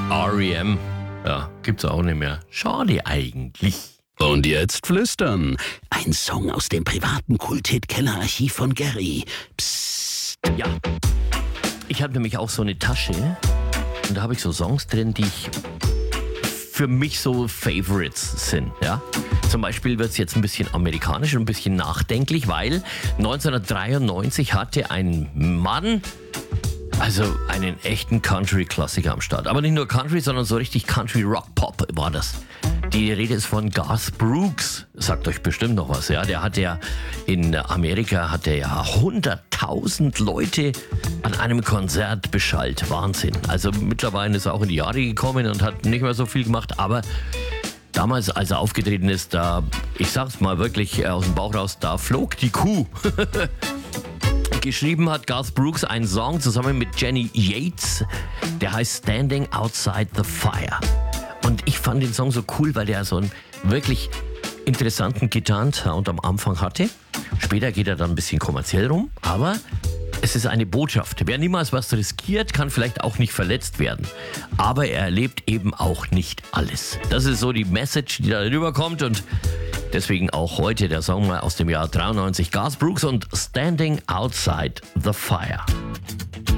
R.E.M. Ja, gibt's auch nicht mehr. Schade eigentlich. Und jetzt Flüstern. Ein Song aus dem privaten Kult-Hit-Kellerarchiv von Gary. Psst. Ja, ich habe nämlich auch so eine Tasche und da habe ich so Songs drin, die für mich so Favorites sind, ja. Zum Beispiel wird es jetzt ein bisschen amerikanisch und ein bisschen nachdenklich, weil 1993 hatte ein Mann also einen echten Country-Klassiker am Start. Aber nicht nur Country, sondern so richtig Country-Rock-Pop war das. Die Rede ist von Garth Brooks. Sagt euch bestimmt noch was, ja. Der hat ja in Amerika 100.000 Leute an einem Konzert beschallt. Wahnsinn. Also mittlerweile ist er auch in die Jahre gekommen und hat nicht mehr so viel gemacht, aber damals, als er aufgetreten ist, da, ich sag's mal wirklich aus dem Bauch raus, da flog die Kuh. Geschrieben hat Garth Brooks einen Song zusammen mit Jenny Yates, der heißt Standing Outside the Fire. Und ich fand den Song so cool, weil der so einen wirklich interessanten Gitarrensound am Anfang hatte. Später geht er dann ein bisschen kommerziell rum, aber es ist eine Botschaft. Wer niemals was riskiert, kann vielleicht auch nicht verletzt werden. Aber er erlebt eben auch nicht alles. Das ist so die Message, die da rüberkommt, und deswegen auch heute der Song mal aus dem Jahr 93. Garth Brooks und Standing Outside the Fire.